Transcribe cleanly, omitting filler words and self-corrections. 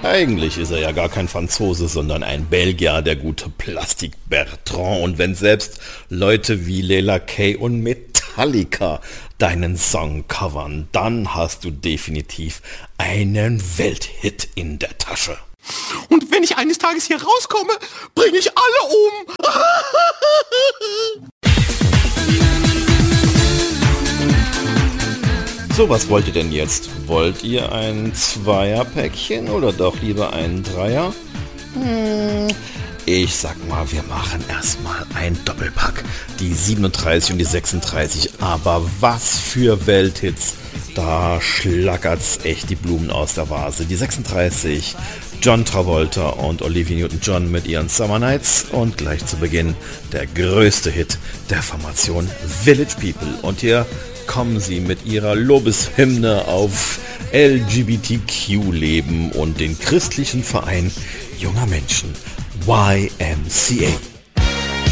Eigentlich ist er ja gar kein Franzose, sondern ein Belgier, der gute Plastik Bertrand. Und wenn selbst Leute wie Leila Kay und Metallica deinen Song covern, dann hast du definitiv einen Welthit in der Tasche. Und wenn ich eines Tages hier rauskomme, bringe ich alle um. So, was wollt ihr denn jetzt? Wollt ihr ein Zweierpäckchen oder doch lieber einen Dreier? Ich sag mal, wir machen erstmal ein Doppelpack. Die 37 und die 36. Aber was für Welthits. Da schlackert's echt die Blumen aus der Vase. Die 36, John Travolta und Olivia Newton-John mit ihren Summer Nights. Und gleich zu Beginn der größte Hit der Formation Village People. Und hier kommen sie mit ihrer Lobeshymne auf LGBTQ-Leben und den christlichen Verein junger Menschen YMCA.